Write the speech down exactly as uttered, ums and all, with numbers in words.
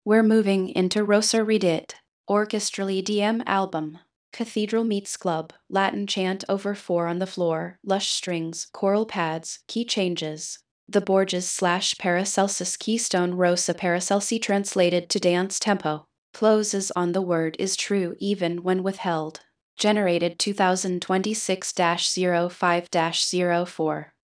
We're moving into Rosa Redit, orchestrally D M album. Cathedral meets club, Latin chant over four on the floor, lush strings, choral pads, key changes. The Borges slash Paracelsus Keystone Rosa Paracelsi translated to dance tempo. Closes on the word is true even when withheld. Generated twenty twenty-six dash zero five dash zero four.